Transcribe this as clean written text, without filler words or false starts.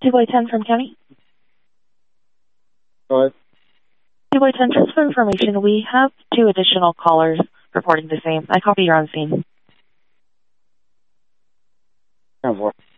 2 by 10 from County. Go ahead. 2 by 10, just for information, we have 2 additional callers reporting the same. I copy you're on scene. 10-4.